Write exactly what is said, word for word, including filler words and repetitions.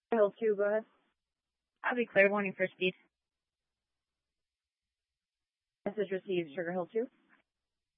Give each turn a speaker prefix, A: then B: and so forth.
A: Hill two, go ahead.
B: I'll be clear, warning for speed.
A: Message received, Sugar Hill two.